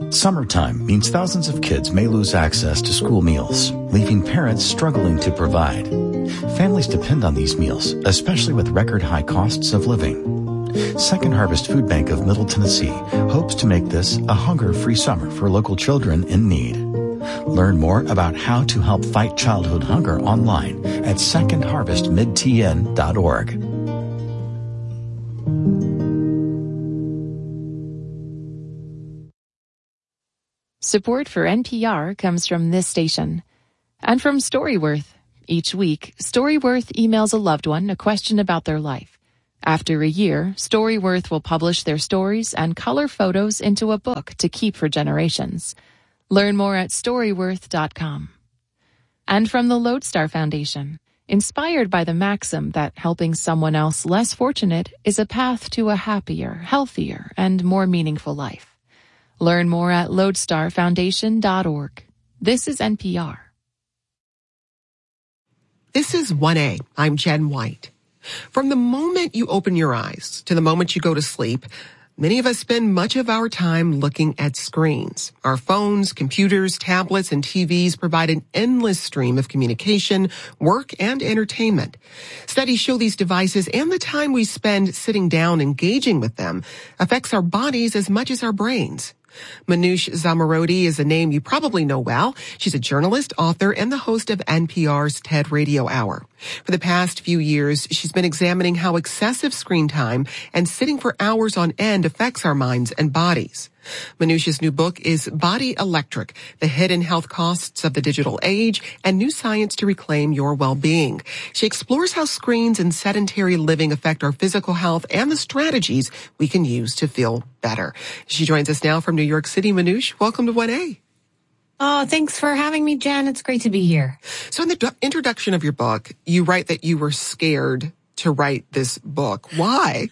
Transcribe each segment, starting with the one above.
Summertime means thousands of kids may lose access to school meals, leaving parents struggling to provide. Families depend on these meals, especially with record high costs of living. Second Harvest Food Bank of Middle Tennessee hopes to make this a hunger-free summer for local children in need. Learn more about how to help fight childhood hunger online at secondharvestmidtn.org. Support for NPR comes from this station and from Storyworth. Each week, Storyworth emails a loved one a question about their life. After a year, Storyworth will publish their stories and color photos into a book to keep for generations. Learn more at Storyworth.com. And from the Lodestar Foundation, inspired by the maxim that helping someone else less fortunate is a path to a happier, healthier, and more meaningful life. Learn more at lodestarfoundation.org. This is NPR. This is 1A. I'm Jen White. From the moment you open your eyes to the moment you go to sleep, many of us spend much of our time looking at screens. Our phones, computers, tablets, and TVs provide an endless stream of communication, work, and entertainment. Studies show these devices and the time we spend sitting down engaging with them affects our bodies as much as our brains. Manoush Zomorodi is a name you probably know well. She's a journalist, author, and the host of NPR's TED Radio Hour. For the past few years, she's been examining how excessive screen time and sitting for hours on end affects our minds and bodies. Manoush's new book is Body Electric, The Hidden Health Costs of the Digital Age and New Science to Reclaim Your Well-Being. She explores how screens and sedentary living affect our physical health and the strategies we can use to feel better. She joins us now from New York City. Manoush, welcome to 1A. Oh, thanks for having me, Jen. It's great to be here. So in the introduction of your book, you write that you were scared to write this book. Why?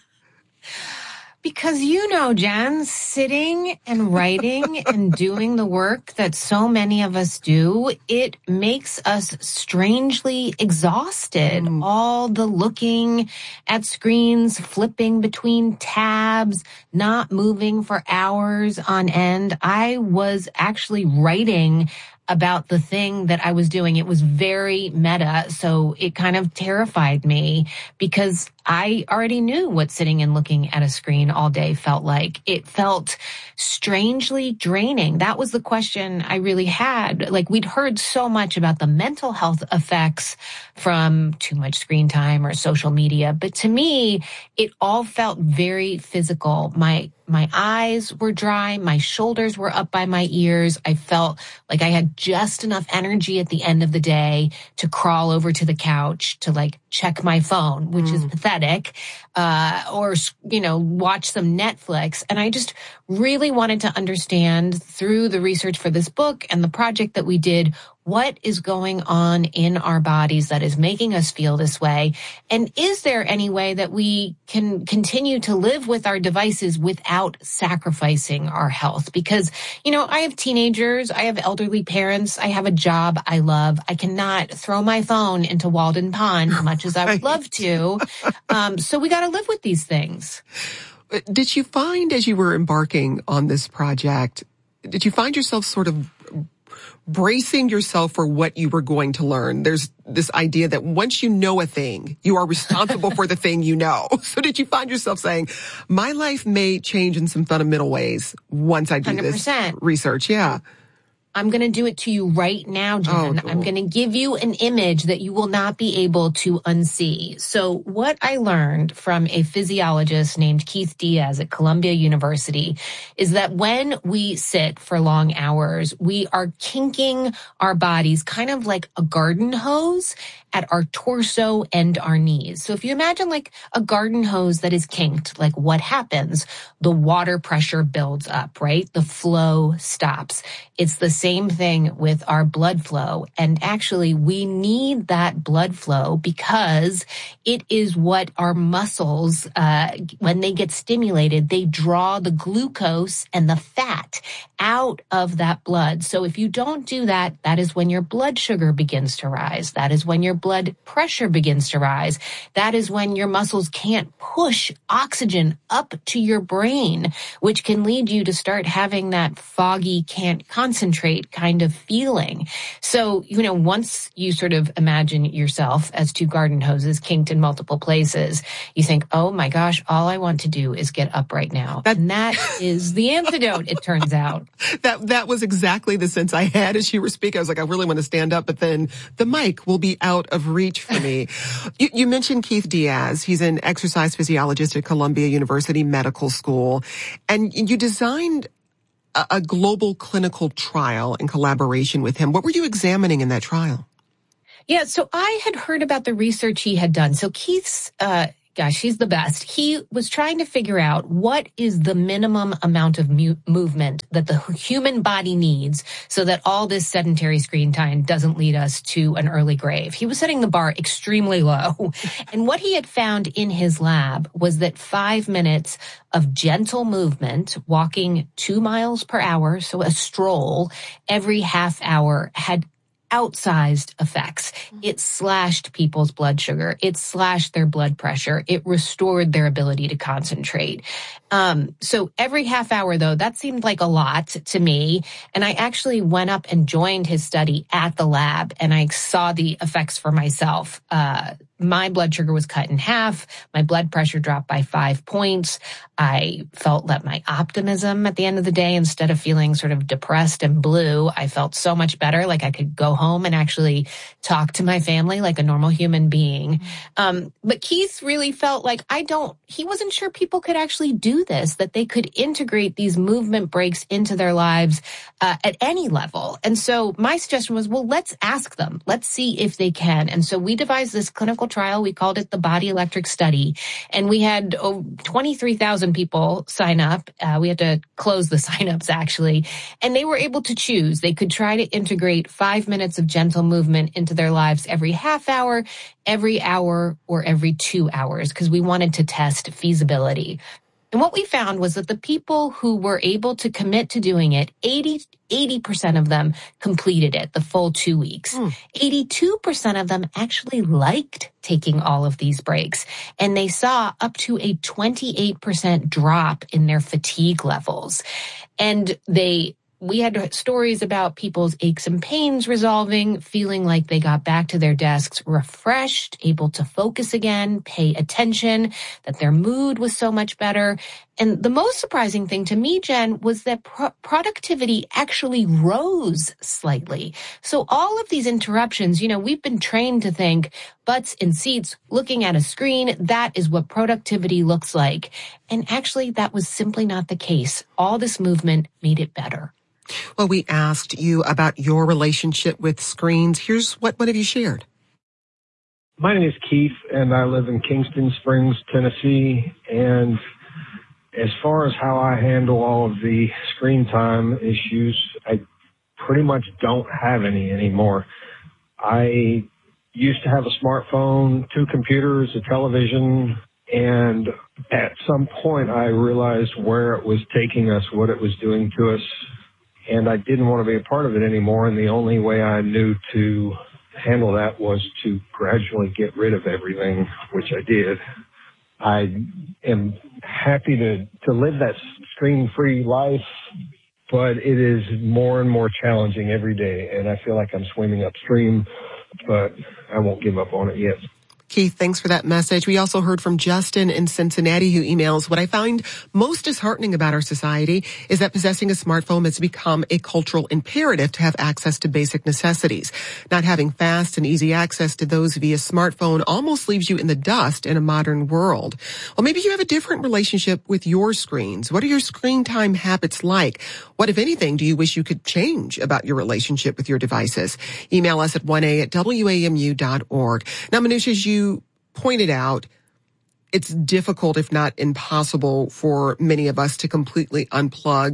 Because Jen, sitting and writing and doing the work that so many of us do, it makes us strangely exhausted. All the looking at screens, flipping between tabs, not moving for hours on end. I was actually writing about the thing that I was doing. It was very meta, so it kind of terrified me because I already knew what sitting and looking at a screen all day felt like. It felt strangely draining. That was the question I really had. Like, we'd heard so much about the mental health effects from too much screen time or social media, but to me, it all felt very physical. My eyes were dry. My shoulders were up by my ears. I felt like I had just enough energy at the end of the day to crawl over to the couch to check my phone, which is pathetic, or, watch some Netflix. And I just really wanted to understand through the research for this book and the project that we did, what is going on in our bodies that is making us feel this way? And is there any way that we can continue to live with our devices without sacrificing our health? Because, I have teenagers, I have elderly parents, I have a job I love. I cannot throw my phone into Walden Pond much as I would love to. So we got to live with these things. Did you find, as you were embarking on this project, did you find yourself sort of bracing yourself for what you were going to learn? There's this idea that once you know a thing, you are responsible for the thing you know. So did you find yourself saying, my life may change in some fundamental ways once I do 100%. This research? Yeah. I'm going to do it to you right now, Jen. Oh, cool. I'm going to give you an image that you will not be able to unsee. So what I learned from a physiologist named Keith Diaz at Columbia University is that when we sit for long hours, we are kinking our bodies kind of like a garden hose at our torso and our knees. So if you imagine a garden hose that is kinked, what happens? The water pressure builds up, right? The flow stops. It's the same same thing with our blood flow. And actually, we need that blood flow because it is what our muscles, when they get stimulated, they draw the glucose and the fat out of that blood. So if you don't do that, that is when your blood sugar begins to rise. That is when your blood pressure begins to rise. That is when your muscles can't push oxygen up to your brain, which can lead you to start having that foggy, can't concentrate kind of feeling. So, once you sort of imagine yourself as two garden hoses kinked in multiple places, you think, oh my gosh, all I want to do is get up right now. And that is the antidote, it turns out. That was exactly the sense I had as you were speaking. I was like, I really want to stand up, but then the mic will be out of reach for me. You mentioned Keith Diaz. He's an exercise physiologist at Columbia University Medical School. And you designed a global clinical trial in collaboration with him. What were you examining in that trial? Yeah, so I had heard about the research he had done. So Keith's, he's the best. He was trying to figure out what is the minimum amount of movement that the human body needs so that all this sedentary screen time doesn't lead us to an early grave. He was setting the bar extremely low. And what he had found in his lab was that 5 minutes of gentle movement, walking 2 miles per hour, so a stroll every half hour, had outsized effects. It slashed people's blood sugar. It slashed their blood pressure. It restored their ability to concentrate. So every half hour, though, that seemed like a lot to me. And I actually went up and joined his study at the lab, and I saw the effects for myself. My blood sugar was cut in half. My blood pressure dropped by 5 points. I felt that my optimism at the end of the day, instead of feeling sort of depressed and blue, I felt so much better. Like I could go home and actually talk to my family like a normal human being. But Keith really felt like he wasn't sure people could actually do this, that they could integrate these movement breaks into their lives at any level. And so my suggestion was, well, let's ask them. Let's see if they can. And so we devised this clinical trial. We called it the Body Electric Study. And we had 23,000 people sign up. We had to close the signups, actually. And they were able to choose. They could try to integrate 5 minutes of gentle movement into their lives every half hour, every hour, or every 2 hours, because we wanted to test feasibility. And what we found was that the people who were able to commit to doing it, 80% of them completed it the full 2 weeks. 82% of them actually liked taking all of these breaks. And they saw up to a 28% drop in their fatigue levels. And we had stories about people's aches and pains resolving, feeling like they got back to their desks refreshed, able to focus again, pay attention, that their mood was so much better. And the most surprising thing to me, Jen, was that productivity actually rose slightly. So all of these interruptions, we've been trained to think butts in seats, looking at a screen, that is what productivity looks like. And actually, that was simply not the case. All this movement made it better. Well, we asked you about your relationship with screens. Here's what have you shared? My name is Keith, and I live in Kingston Springs, Tennessee. And as far as how I handle all of the screen time issues, I pretty much don't have any anymore. I used to have a smartphone, 2 computers, a television, and at some point I realized where it was taking us, what it was doing to us. And I didn't want to be a part of it anymore. And the only way I knew to handle that was to gradually get rid of everything, which I did. I am happy to live that screen-free life, but it is more and more challenging every day. And I feel like I'm swimming upstream, but I won't give up on it yet. Keith, thanks for that message. We also heard from Justin in Cincinnati, who emails, what I find most disheartening about our society is that possessing a smartphone has become a cultural imperative to have access to basic necessities. Not having fast and easy access to those via smartphone almost leaves you in the dust in a modern world. Well, maybe you have a different relationship with your screens. What are your screen time habits like? What, if anything, do you wish you could change about your relationship with your devices? Email us at 1a@wamu.org. Now, Manoush, as you pointed out, it's difficult, if not impossible, for many of us to completely unplug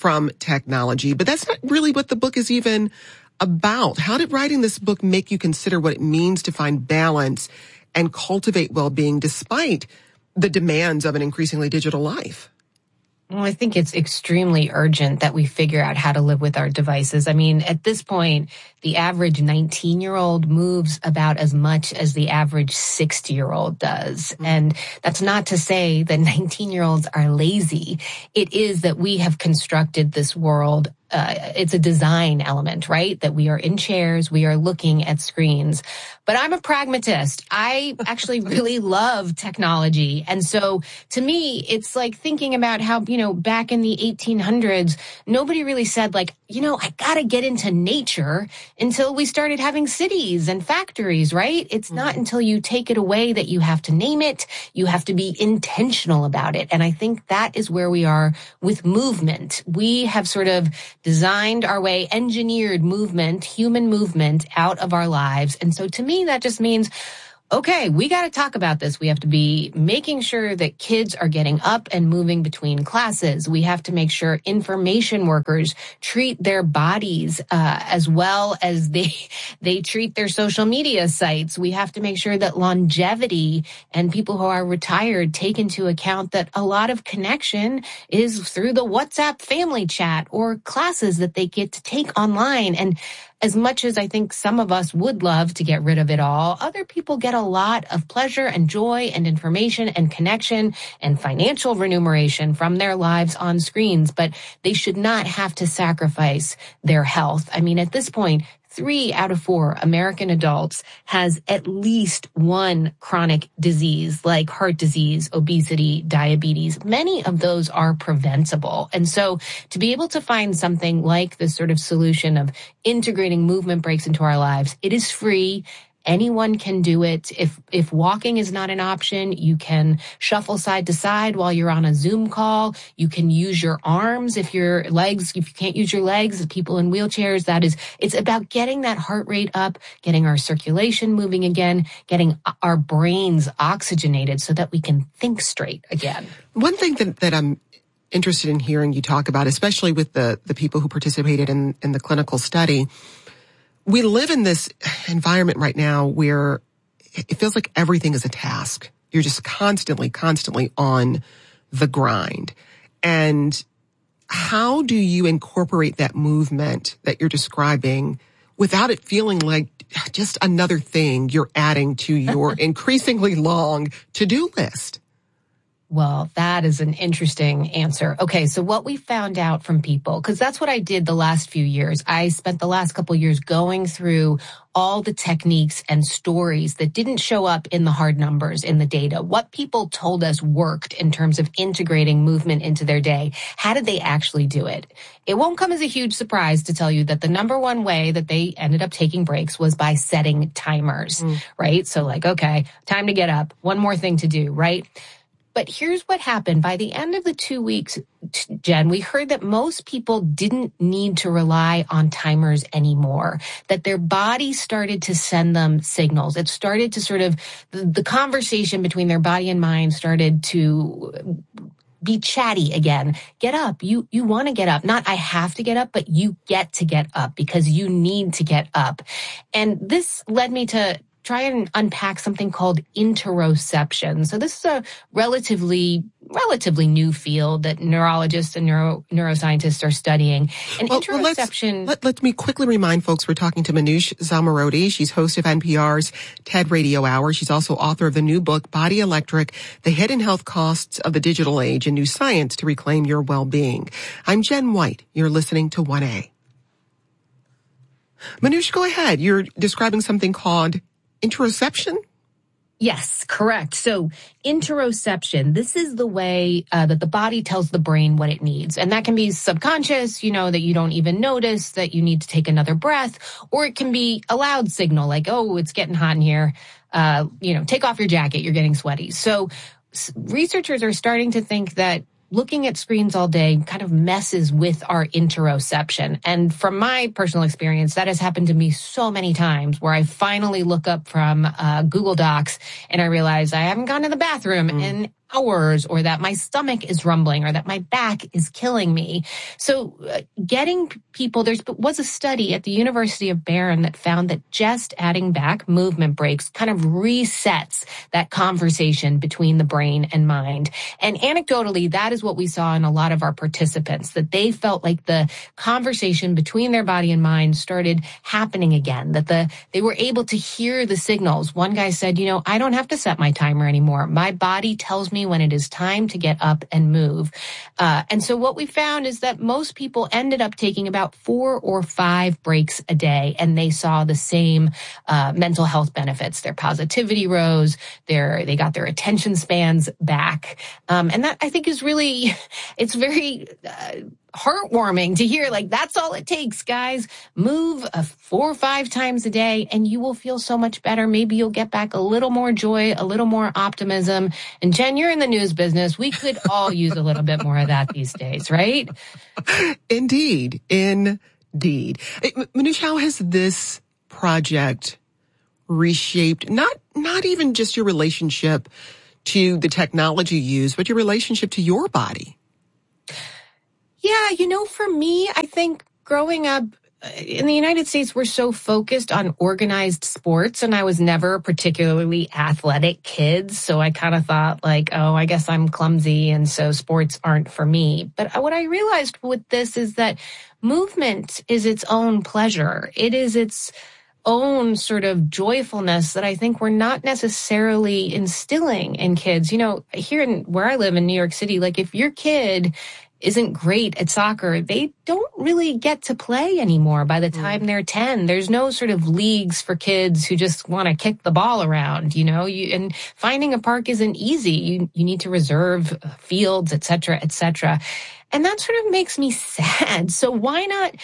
from technology. But that's not really what the book is even about. How did writing this book make you consider what it means to find balance and cultivate well-being despite the demands of an increasingly digital life? Well, I think it's extremely urgent that we figure out how to live with our devices. I mean, at this point, the average 19-year-old moves about as much as the average 60-year-old does. And that's not to say that 19-year-olds are lazy. It is that we have constructed this world. It's a design element, right? That we are in chairs, we are looking at screens. But I'm a pragmatist. I actually really love technology. And so to me, it's like thinking about how, back in the 1800s, nobody really said like, I gotta get into nature until we started having cities and factories, right? It's not until you take it away that you have to name it. You have to be intentional about it. And I think that is where we are with movement. We have sort of designed our way, engineered movement, human movement out of our lives. And so to me, that just means, okay, we got to talk about this. We have to be making sure that kids are getting up and moving between classes. We have to make sure information workers treat their bodies as well as they treat their social media sites. We have to make sure that longevity and people who are retired take into account that a lot of connection is through the WhatsApp family chat or classes that they get to take online. And as much as I think some of us would love to get rid of it all, other people get a lot of pleasure and joy and information and connection and financial remuneration from their lives on screens, but they should not have to sacrifice their health. I mean, at this point, 3 out of 4 American adults has at least one chronic disease like heart disease, obesity, diabetes. Many of those are preventable. And so to be able to find something like this sort of solution of integrating movement breaks into our lives, it is free. Anyone can do it. If walking is not an option, you can shuffle side to side while you're on a Zoom call. You can use your arms if you can't use your legs, people in wheelchairs, it's about getting that heart rate up, getting our circulation moving again, getting our brains oxygenated so that we can think straight again. One thing that I'm interested in hearing you talk about, especially with the people who participated in the clinical study, we live in this environment right now where it feels like everything is a task. You're just constantly on the grind. And how do you incorporate that movement that you're describing without it feeling like just another thing you're adding to your increasingly long to-do list? Well, that is an interesting answer. Okay, so what we found out from people, because that's what I did the last few years. I spent the last couple of years going through all the techniques and stories that didn't show up in the hard numbers in the data. What people told us worked in terms of integrating movement into their day. How did they actually do it? It won't come as a huge surprise to tell you that the number one way that they ended up taking breaks was by setting timers, right? So like, okay, time to get up. One more thing to do, right? But here's what happened. By the end of the 2 weeks, Jen, we heard that most people didn't need to rely on timers anymore, that their body started to send them signals. It started to sort of, the conversation between their body and mind started to be chatty again. Get up. You want to get up. Not I have to get up, but you get to get up because you need to get up. And this led me to try and unpack something called interoception. So this is a relatively new field that neurologists and neuroscientists are studying. And interoception... Let me quickly remind folks we're talking to Manoush Zomorodi. She's host of NPR's TED Radio Hour. She's also author of the new book, Body Electric, The Hidden Health Costs of the Digital Age and New Science to Reclaim Your Well-Being. I'm Jen White. You're listening to 1A. Manoush, go ahead. You're describing something called interoception? Yes, correct. So interoception, this is the way that the body tells the brain what it needs. And that can be subconscious, that you don't even notice that you need to take another breath, or it can be a loud signal like, oh, it's getting hot in here. Take off your jacket. You're getting sweaty. So researchers are starting to think that looking at screens all day kind of messes with our interoception. And from my personal experience, that has happened to me so many times where I finally look up from Google Docs and I realize I haven't gone to the bathroom in hours, or that my stomach is rumbling, or that my back is killing me. So getting people, there was a study at the University of Bern that found that just adding back movement breaks kind of resets that conversation between the brain and mind. And anecdotally, that is what we saw in a lot of our participants, that they felt like the conversation between their body and mind started happening again, that they were able to hear the signals. One guy said, I don't have to set my timer anymore. My body tells me when it is time to get up and move. And so what we found is that most people ended up taking about 4 or 5 breaks a day, and they saw the same mental health benefits. Their positivity rose, they got their attention spans back. And that, I think, is really, it's very heartwarming to hear, like, that's all it takes, guys. Move 4 or 5 times a day and you will feel so much better. Maybe you'll get back a little more joy, a little more optimism. And Jen, you're in the news business. We could all use a little bit more of that these days, right? Indeed. Manoush, how has this project reshaped not even just your relationship to the technology you use, but your relationship to your body? Yeah, for me, I think growing up in the United States, we're so focused on organized sports, and I was never a particularly athletic kid. So I kind of thought like, oh, I guess I'm clumsy, and so sports aren't for me. But what I realized with this is that movement is its own pleasure. It is its own sort of joyfulness that I think we're not necessarily instilling in kids. Here where I live in New York City, like if your kid isn't great at soccer, they don't really get to play anymore by the time they're 10. There's no sort of leagues for kids who just want to kick the ball around, and finding a park isn't easy. You need to reserve fields, et cetera, et cetera. And that sort of makes me sad. So why not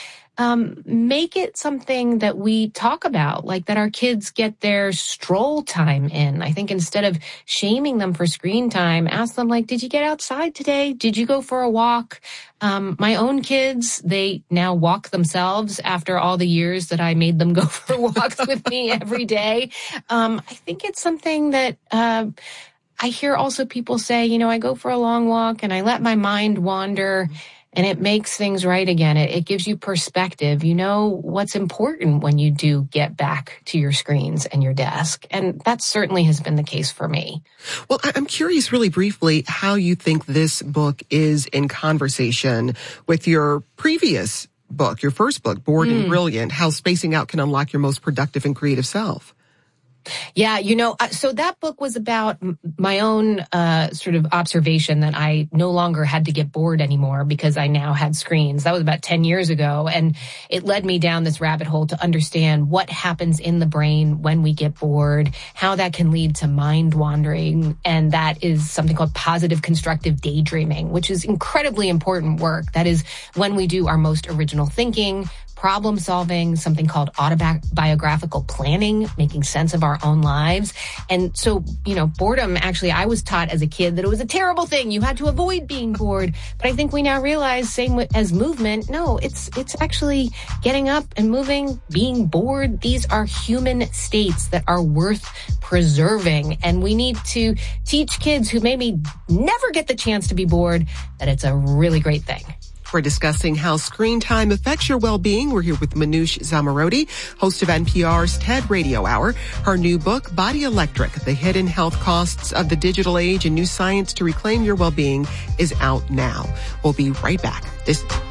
make it something that we talk about, like that our kids get their stroll time in? I think instead of shaming them for screen time, ask them like, did you get outside today? Did you go for a walk? My own kids, they now walk themselves after all the years that I made them go for walks with me every day. I think it's something that, I hear also people say, I go for a long walk and I let my mind wander, and it makes things right again. It gives you perspective. You know what's important when you do get back to your screens and your desk. And that certainly has been the case for me. Well, I'm curious really briefly how you think this book is in conversation with your previous book, your first book, Bored and Brilliant, How Spacing Out Can Unlock Your Most Productive and Creative Self. Yeah, so that book was about my own sort of observation that I no longer had to get bored anymore because I now had screens. That was about 10 years ago. And it led me down this rabbit hole to understand what happens in the brain when we get bored, how that can lead to mind wandering. And that is something called positive constructive daydreaming, which is incredibly important work. That is when we do our most original thinking, problem solving, something called autobiographical planning, making sense of our own lives. And so, boredom, actually, I was taught as a kid that it was a terrible thing. You had to avoid being bored. But I think we now realize, same as movement, no, it's actually getting up and moving, being bored. These are human states that are worth preserving. And we need to teach kids who maybe never get the chance to be bored that it's a really great thing. We're discussing how screen time affects your well-being. We're here with Manoush Zomorodi, host of NPR's TED Radio Hour. Her new book, Body Electric, The Hidden Health Costs of the Digital Age and New Science to Reclaim Your Well-Being, is out now. We'll be right back.